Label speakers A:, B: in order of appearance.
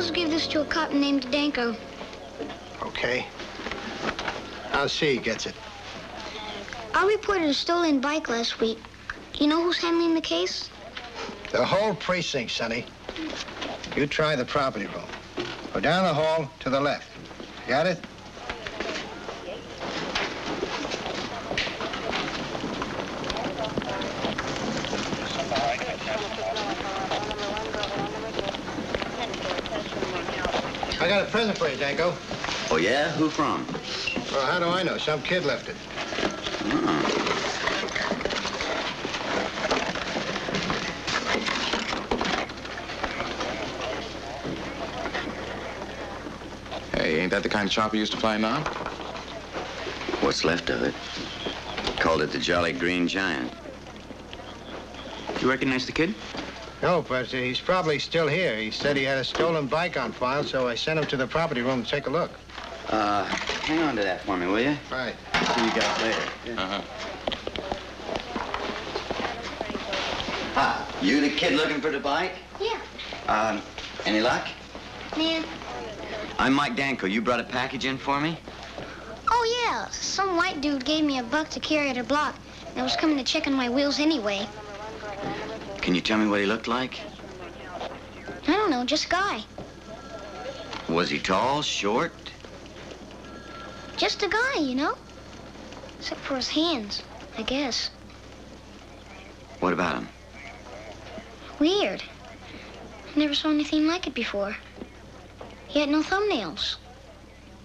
A: Miles gave this to a cop named Danko.
B: Okay. I'll see he gets it.
A: I reported a stolen bike last week. You know who's handling the case?
B: The whole precinct, Sonny. You try the property room. Go down the hall to the left. Got it? I got a present for you, Danko.
C: Oh, yeah? Who from?
B: Well, how do I know? Some kid left it.
D: Hey, ain't that the kind of chopper you used to fly now?
C: What's left of it. Called it the Jolly Green Giant.
E: You recognize the kid?
B: No, but he's probably still here. He said he had a stolen bike on file, so I sent him to the property room to take a look.
C: Hang on to that for me, will you?
B: Right.
C: See you guys later.
D: Uh-huh.
C: Hi, you the kid looking for the bike?
A: Yeah.
C: Any luck?
A: Man.
C: I'm Mike Danko. You brought a package in for me?
A: Oh, yeah. Some white dude gave me $1 to carry at a block. And I was coming to check on my wheels anyway.
C: Can you tell me what he looked like?
A: I don't know, just a guy.
C: Was he tall, short?
A: Just a guy, you know? Except for his hands, I guess.
C: What about him?
A: Weird. I never saw anything like it before. He had no thumbnails.